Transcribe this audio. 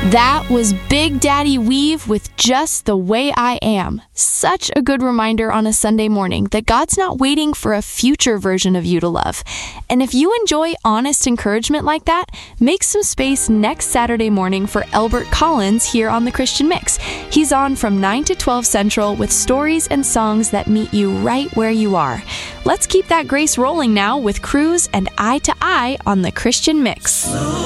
That was Big Daddy Weave with Just the Way I Am. Such a good reminder on a Sunday morning that God's not waiting for a future version of you to love. And if you enjoy honest encouragement like that, make some space next Saturday morning for Elbert Collins here on The Christian Mix. He's on from 9 to 12 Central with stories and songs that meet you right where you are. Let's keep that grace rolling now with Cruz and Eye to Eye on The Christian Mix.